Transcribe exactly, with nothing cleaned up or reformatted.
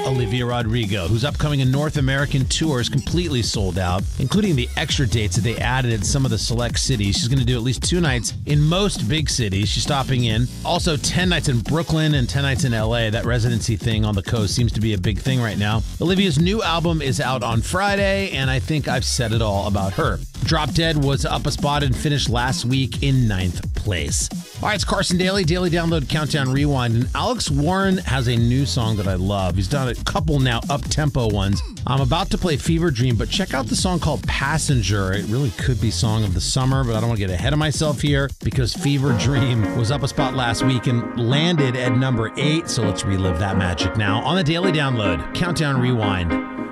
Olivia Rodrigo, whose upcoming North American tour is completely sold out, including the extra dates that they added in some of the select cities. She's going to do at least two nights in most big cities. She's stopping in. Also, ten nights in Brooklyn and ten nights in L A. That residency thing on the coast seems to be a big thing right now. Olivia's new album is out on Friday, and I think I've said it all about her. Drop Dead was up a spot and finished last week in ninth place. All right, it's Carson Daly, Daily Download, Countdown, Rewind, and Alex Warren has a new song that I love. He's done a couple now up-tempo ones. I'm about to play Fever Dream, but check out the song called Passenger. It really could be Song of the Summer, but I don't want to get ahead of myself here because Fever Dream was up a spot last week and landed at number eight, so let's relive that magic now on the Daily Download, Countdown, Rewind.